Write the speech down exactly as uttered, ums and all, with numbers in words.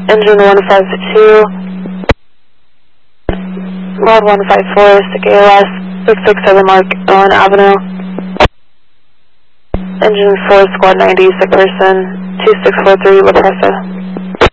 Engine one five two, Rod one five four, stick A L S, six six seven Mark, Owen Avenue. Engine four, Squad ninety, sick person, two six four three, La Presa.